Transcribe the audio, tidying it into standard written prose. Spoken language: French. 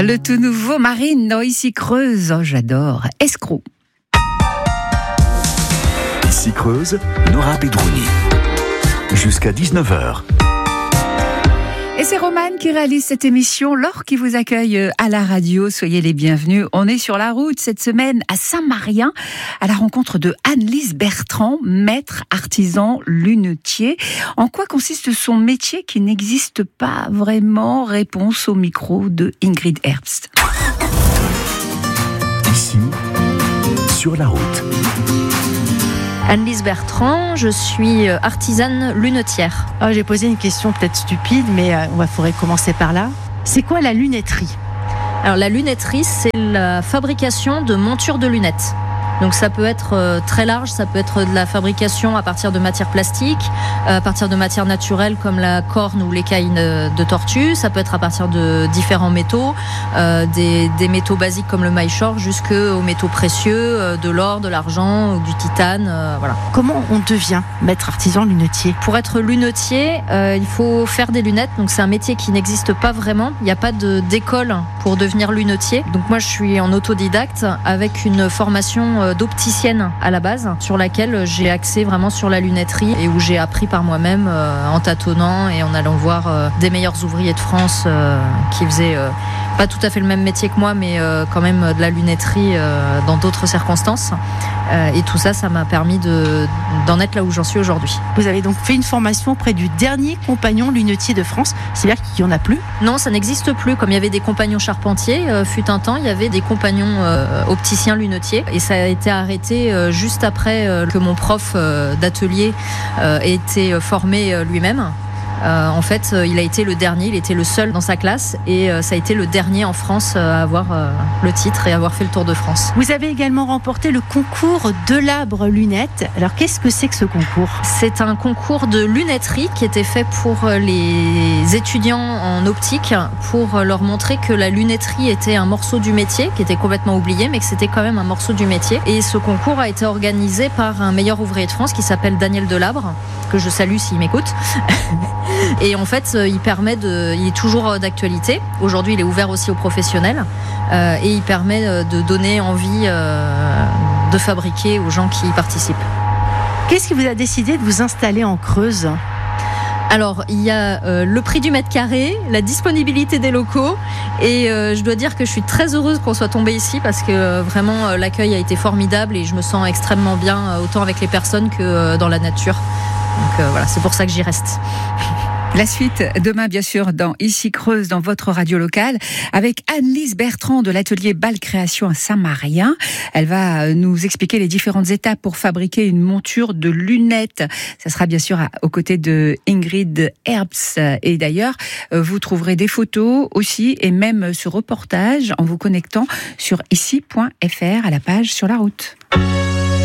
Le tout nouveau Marine dans Ici Creuse, oh, j'adore. Escroc. Ici Creuse, Nora Bedrouni. Jusqu'à 19h. Et c'est Romane qui réalise cette émission. Laure qui vous accueille à la radio. Soyez les bienvenus. On est sur la route cette semaine à Saint-Marien à la rencontre de Anne-Lise Bertrand, maître artisan lunetier. En quoi consiste son métier qui n'existe pas vraiment? Réponse au micro de Ingrid Herbst. Ici, sur la route. Anne-Lise Bertrand, je suis artisane lunetière. J'ai posé une question peut-être stupide, mais il faudrait commencer par là. C'est quoi la lunetterie ? Alors la lunetterie, c'est la fabrication de montures de lunettes. Donc ça peut être très large, ça peut être de la fabrication à partir de matières plastiques, à partir de matières naturelles comme la corne ou l'écaille de tortue, ça peut être à partir de différents métaux, des métaux basiques comme le maillechort jusqu'aux métaux précieux, de l'or, de l'argent, du titane, voilà. Comment on devient maître artisan lunetier ? Pour être lunetier, il faut faire des lunettes, donc c'est un métier qui n'existe pas vraiment, il n'y a pas d'école pour devenir lunetier. Donc moi je suis en autodidacte avec une formation d'opticienne à la base, sur laquelle j'ai axé vraiment sur la lunetterie et où j'ai appris par moi-même en tâtonnant et en allant voir des meilleurs ouvriers de France qui faisaient pas tout à fait le même métier que moi, mais quand même de la lunetterie dans d'autres circonstances. Et tout ça, ça m'a permis d'en être là où j'en suis aujourd'hui. Vous avez donc fait une formation auprès du dernier compagnon lunetier de France, c'est-à-dire qu'il n'y en a plus ? Non, ça n'existe plus. Comme il y avait des compagnons charpentiers, fut un temps, il y avait des compagnons opticiens lunetiers. Et ça a été arrêté juste après que mon prof d'atelier ait été formé lui-même. En fait, il a été le dernier, il était le seul dans sa classe et ça a été le dernier en France à avoir le titre et avoir fait le Tour de France. Vous avez également remporté le concours Delabre Lunettes. Alors, qu'est-ce que c'est que ce concours ? C'est un concours de lunetterie qui était fait pour les étudiants en optique pour leur montrer que la lunetterie était un morceau du métier qui était complètement oublié, mais que c'était quand même un morceau du métier. Et ce concours a été organisé par un meilleur ouvrier de France qui s'appelle Daniel Delabre, que je salue s'il m'écoute. Et en fait, il est toujours d'actualité. Aujourd'hui, il est ouvert aussi aux professionnels et il permet de donner envie de fabriquer aux gens qui y participent. Qu'est-ce qui vous a décidé de vous installer en Creuse ? Alors, il y a le prix du mètre carré, la disponibilité des locaux et je dois dire que je suis très heureuse qu'on soit tombé ici parce que vraiment l'accueil a été formidable et je me sens extrêmement bien autant avec les personnes que dans la nature. Donc voilà, c'est pour ça que j'y reste. La suite demain, bien sûr, dans Ici Creuse, dans votre radio locale, avec Anne-Lise Bertrand de l'atelier Bal Création à Saint-Marien. Elle va nous expliquer les différentes étapes pour fabriquer une monture de lunettes. Ça sera bien sûr aux côtés de Ingrid Herbst. Et d'ailleurs, vous trouverez des photos aussi et même ce reportage en vous connectant sur ici.fr à la page Sur la route.